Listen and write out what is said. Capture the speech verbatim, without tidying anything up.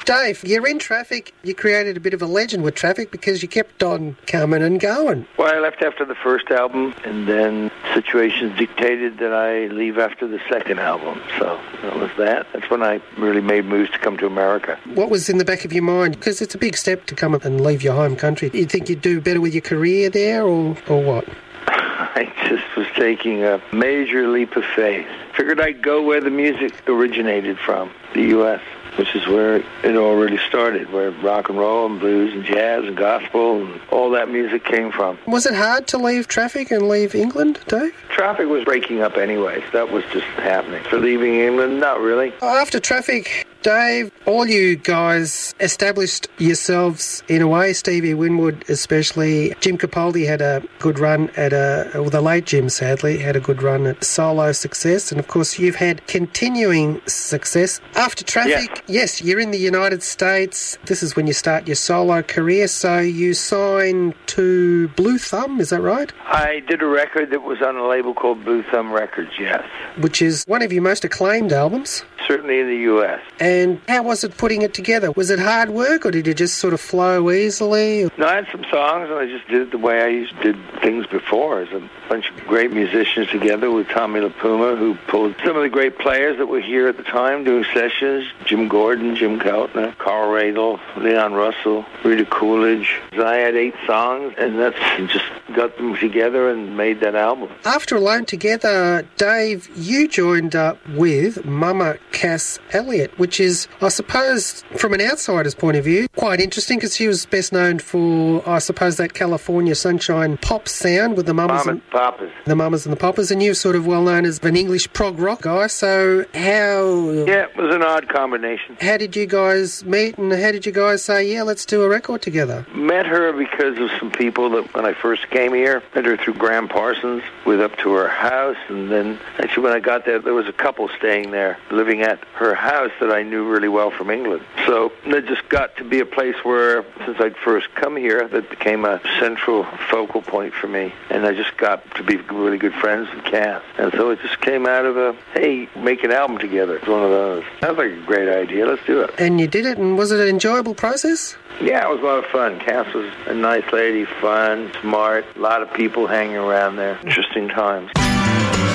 Dave, you're in Traffic. You created a bit of a legend with Traffic because you kept on coming and going. Well, I left after the first album, and then situations dictated that I leave after the second album. So that was that. That's when I really made moves to come to America. What was in the back of your mind? Because it's a big step to come up and leave your home country. You think you'd do better with your career there, or, or what? I just was taking a major leap of faith. Figured I'd go where the music originated from, the U S, which is where it all really started, where rock and roll and blues and jazz and gospel and all that music came from. Was it hard to leave Traffic and leave England, Dave? Traffic was breaking up anyway. That was just happening. For leaving England, not really. After Traffic, Dave, all you guys established yourselves in a way, Stevie Winwood especially. Jim Capaldi had a good run at a, well, the late Jim sadly, had a good run at solo success. And of course, you've had continuing success. After Traffic, yeah. Yes, you're in the United States. This is when you start your solo career. So you signed to Blue Thumb, is that right? I did a record that was on a label called Blue Thumb Records, yes. Which is one of your most acclaimed albums. Certainly in the U S. And how was it putting it together? Was it hard work, or did it just sort of flow easily? No, I had some songs, and I just did it the way I used to did things before. As a bunch of great musicians together with Tommy LaPuma, who pulled some of the great players that were here at the time doing sessions. Jim Gordon, Jim Keltner, Carl Radle, Leon Russell, Rita Coolidge. I had eight songs, and that's just got them together and made that album. After Alone Together, Dave, you joined up with Mama Cass Elliot, which is, I suppose, from an outsider's point of view, quite interesting because she was best known for, I suppose, that California Sunshine pop sound with the Mamas and Papas. The Mamas and the Papas, and you're sort of well known as an English prog rock guy, so how... Yeah, it was an odd combination. How did you guys meet, and how did you guys say, yeah, let's do a record together? Met her because of some people that when I first came here, met her through Graham Parsons, went up to her house, and then actually when I got there, there was a couple staying there, living at her house that I knew really well from England. So it just got to be a place where, since I'd first come here, that became a central focal point for me, and I just got to be really good friends with Cass. And so it just came out of a, hey, make an album together. It's one of those. Sounds like a great idea. Let's do it. And you did it, and was it an enjoyable process? Yeah, it was a lot of fun. Cass was a nice lady, fun, smart, a lot of people hanging around there. Interesting times.